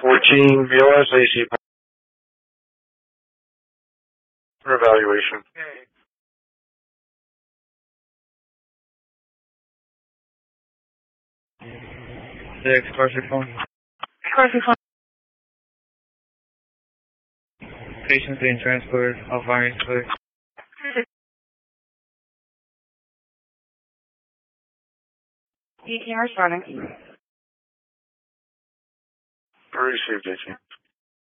14 BLS AC for evaluation. Six, Carson phone. Carson phone. Patients being transported, all firing clear. ETR starting. Received, AC.